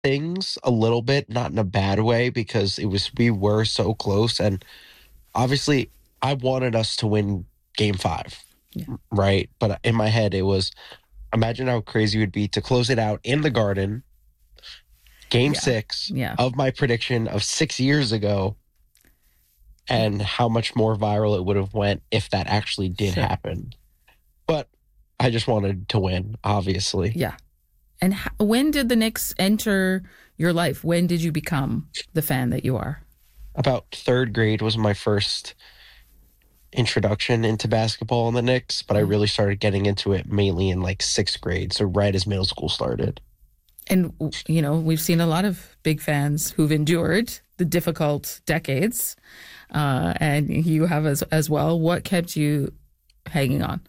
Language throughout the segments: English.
things a little bit, not in a bad way, because we were so close. And obviously, I wanted us to win game five, Yeah. right? But in my head, it was imagine how crazy it would be to close it out in the Garden, game Yeah. six Yeah. of my prediction of 6 years ago, and how much more viral it would have went if that actually did Sure. happen. But I just wanted to win, obviously. Yeah. And when did the Knicks enter your life? When did you become the fan that you are? About third grade was my first introduction into basketball in the Knicks, but I really started getting into it mainly in like sixth grade, so right as middle school started. And, you know, we've seen a lot of big fans who've endured the difficult decades, and you have as well. What kept you hanging on?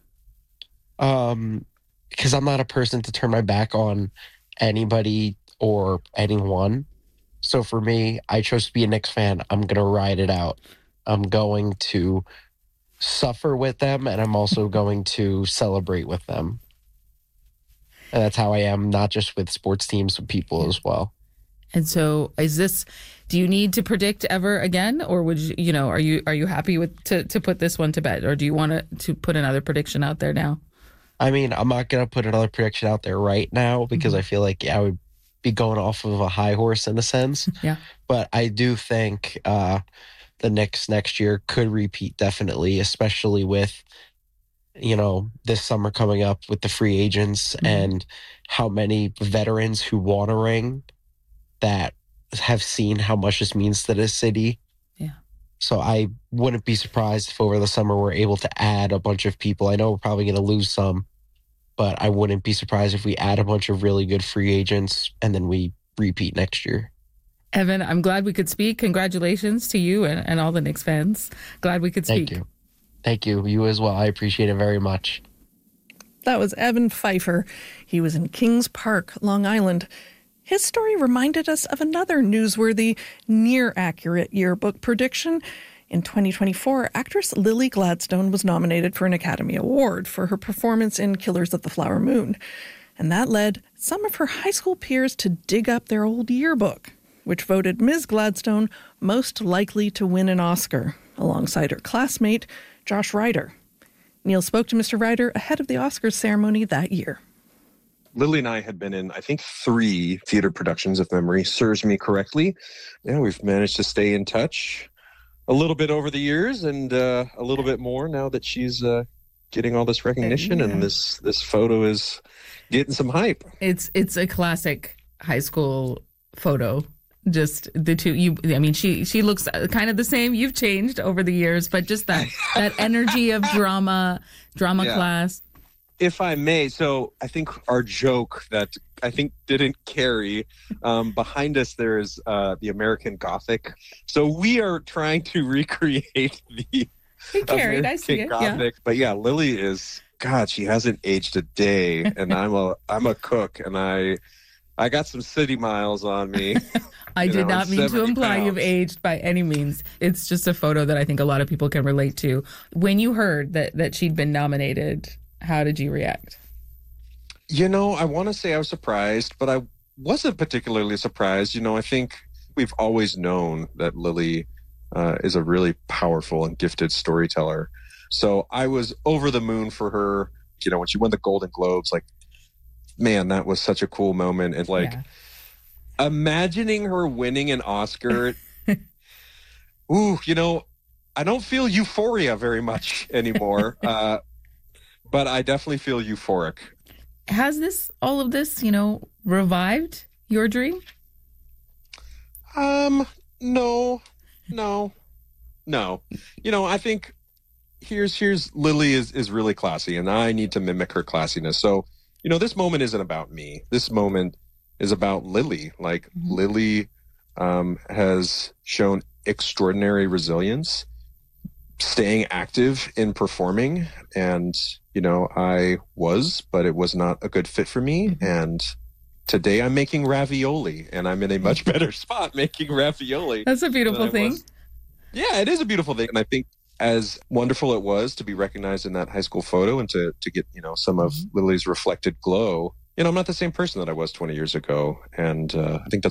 Because I'm not a person to turn my back on anybody or anyone. So for me, I chose to be a Knicks fan. I'm going to ride it out. I'm going to suffer with them, and I'm also going to celebrate with them. And that's how I am, not just with sports teams, with people as well. And so do you need to predict ever again? Or would you, are you happy with to put this one to bed? Or do you want to put another prediction out there now? I mean, I'm not going to put another prediction out there right now because I feel like I would be going off of a high horse in a sense. Yeah. But I do think the Knicks next year could repeat definitely, especially with, this summer coming up with the free agents and how many veterans who want a ring that have seen how much this means to this city. Yeah. So I wouldn't be surprised if over the summer we're able to add a bunch of people. I know we're probably going to lose some, but I wouldn't be surprised if we add a bunch of really good free agents and then we repeat next year. Evan, I'm glad we could speak. Congratulations to you and all the Knicks fans. Glad we could speak. Thank you. Thank you. You as well. I appreciate it very much. That was Evan Pfeiffer. He was in Kings Park, Long Island. His story reminded us of another newsworthy, near-accurate yearbook prediction. In 2024, actress Lily Gladstone was nominated for an Academy Award for her performance in Killers of the Flower Moon. And that led some of her high school peers to dig up their old yearbook, which voted Ms. Gladstone most likely to win an Oscar, alongside her classmate, Josh Ryder. Neil spoke to Mr. Ryder ahead of the Oscars ceremony that year. Lily and I had been in, I think, 3 theater productions, if memory serves me correctly. Yeah, we've managed to stay in touch a little bit over the years and a little bit more now that she's getting all this recognition and this photo is getting some hype. It's a classic high school photo. Just the two, she looks kind of the same. You've changed over the years, but just that energy of drama class. If I may, so I think our joke that I think didn't carry, behind us there is the American Gothic. So we are trying to recreate the American I see it, Gothic. Yeah. But yeah, Lily is, God, she hasn't aged a day. And I'm a cook and I got some city miles on me. I did not mean to imply pounds. You've aged by any means. It's just a photo that I think a lot of people can relate to. When you heard that she'd been nominated, how did you react? I want to say I was surprised, but I wasn't particularly surprised. I think we've always known that Lily is a really powerful and gifted storyteller. So I was over the moon for her. When she won the Golden Globes, like, man, that was such a cool moment. And imagining her winning an Oscar, I don't feel euphoria very much anymore. But I definitely feel euphoric. Has all of this, revived your dream? No. I think here's Lily is really classy and I need to mimic her classiness. So, this moment isn't about me. This moment is about Lily. Like, Lily has shown extraordinary resilience, staying active in performing. And, but it was not a good fit for me. And today I'm making ravioli and I'm in a much better spot making ravioli. That's a beautiful thing. Yeah, it is a beautiful thing. And I think as wonderful it was to be recognized in that high school photo and to get, some of Lily's reflected glow, I'm not the same person that I was 20 years ago. And I think that's